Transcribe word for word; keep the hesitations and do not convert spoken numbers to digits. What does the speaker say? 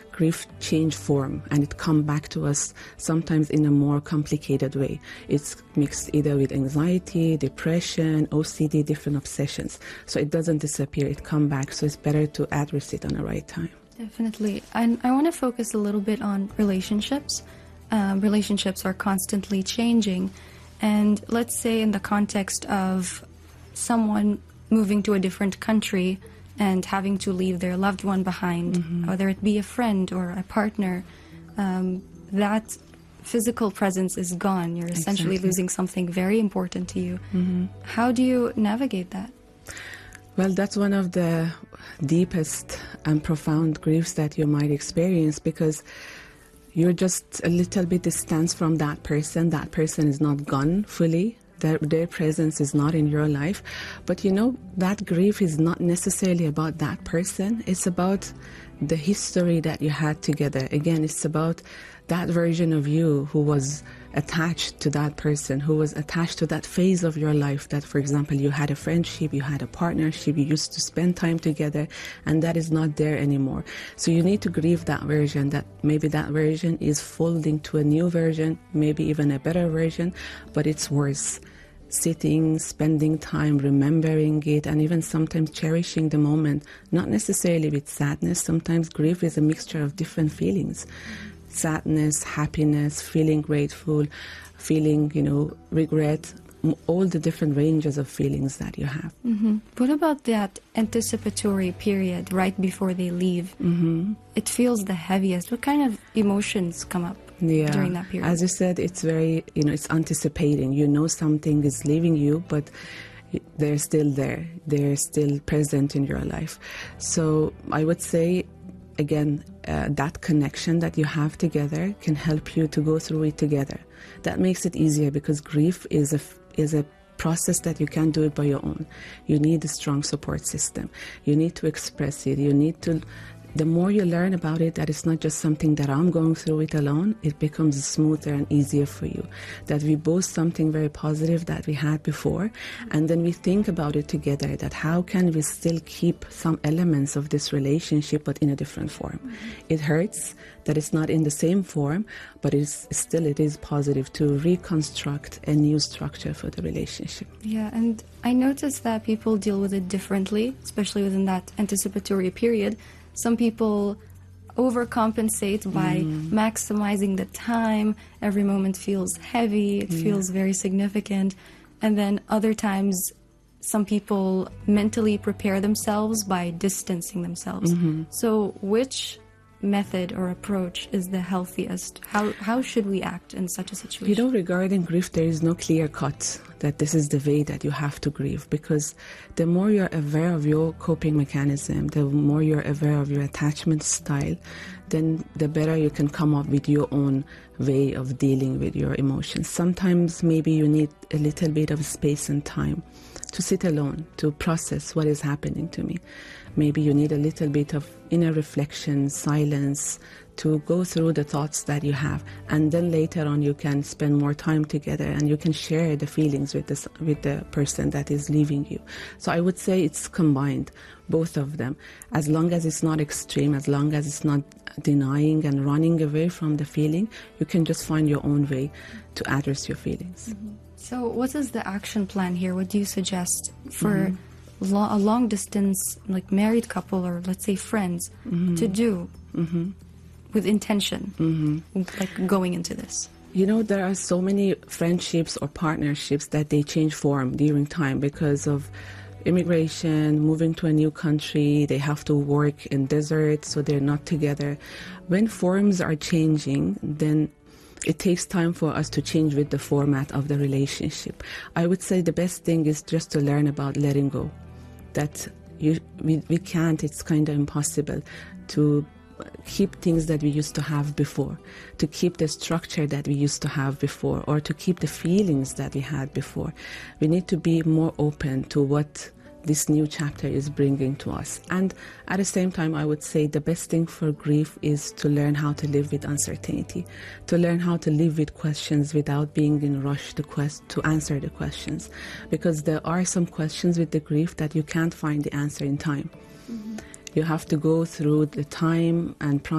grief change form and it come back to us sometimes in a more complicated way. It's mixed either with anxiety, depression, O C D, different obsessions. So it doesn't disappear, it come back. So it's better to address it on the right time. Definitely. And I want to focus a little bit on relationships. Um, relationships are constantly changing. And let's say in the context of someone moving to a different country and having to leave their loved one behind, mm-hmm. whether it be a friend or a partner, um, that physical presence is gone. You're essentially exactly. losing something very important to you. Mm-hmm. How do you navigate that? Well, that's one of the deepest and profound griefs that you might experience, because you're just a little bit distanced from that person. That person is not gone fully. Their, their presence is not in your life. But you know, that grief is not necessarily about that person. It's about the history that you had together. Again, it's about that version of you who was attached to that person, who was attached to that phase of your life that, for example, you had a friendship, you had a partnership, you used to spend time together, and that is not there anymore. So you need to grieve that version, that maybe that version is folding to a new version, maybe even a better version, but it's worse. Sitting, spending time, remembering it, and even sometimes cherishing the moment, not necessarily with sadness. Sometimes grief is a mixture of different feelings. Sadness, happiness, feeling grateful, feeling, you know, regret, all the different ranges of feelings that you have. Mm-hmm. What about that anticipatory period right before they leave? Mm-hmm. It feels the heaviest. What kind of emotions come up yeah. during that period? As you said, it's very, you know, it's anticipating. You know something is leaving you, but they're still there. They're still present in your life. So I would say, again, uh, that connection that you have together can help you to go through it together. That makes it easier, because grief is a is a process that you can't do it by your own. You need a strong support system. You need to express it. You need to. The more you learn about it, that it's not just something that I'm going through it alone, it becomes smoother and easier for you. That we boast something very positive that we had before, and then we think about it together, that how can we still keep some elements of this relationship but in a different form. Mm-hmm. It hurts that it's not in the same form, but it's still it is positive to reconstruct a new structure for the relationship. Yeah, and I noticed that people deal with it differently, especially within that anticipatory period. Some people overcompensate by mm. maximizing the time. Every moment feels heavy. It yeah. feels very significant. And then other times, some people mentally prepare themselves by distancing themselves. Mm-hmm. So which method or approach is the healthiest? How how should we act in such a situation? You know, regarding grief, there is no clear cut that this is the way that you have to grieve, because the more you're aware of your coping mechanism, the more you're aware of your attachment style, then the better you can come up with your own way of dealing with your emotions. Sometimes maybe you need a little bit of space and time to sit alone, to process what is happening to me. Maybe you need a little bit of inner reflection, silence, to go through the thoughts that you have. And then later on you can spend more time together and you can share the feelings with, this, with the person that is leaving you. So I would say it's combined, both of them. As long as it's not extreme, as long as it's not denying and running away from the feeling, you can just find your own way to address your feelings. Mm-hmm. So what is the action plan here? What do you suggest for mm-hmm. lo- a long distance, like married couple or let's say friends, mm-hmm. to do mm-hmm. with intention, mm-hmm. like going into this? You know, there are so many friendships or partnerships that they change form during time because of immigration, moving to a new country, they have to work in desert, so they're not together. When forms are changing, then it takes time for us to change with the format of the relationship. I would say the best thing is just to learn about letting go. That you, we, we can't, it's kind of impossible to keep things that we used to have before, to keep the structure that we used to have before, or to keep the feelings that we had before. We need to be more open to what this new chapter is bringing to us. And at the same time, I would say the best thing for grief is to learn how to live with uncertainty, to learn how to live with questions without being in a rush to quest to answer the questions. Because there are some questions with the grief that you can't find the answer in time. Mm-hmm. You have to go through the time and process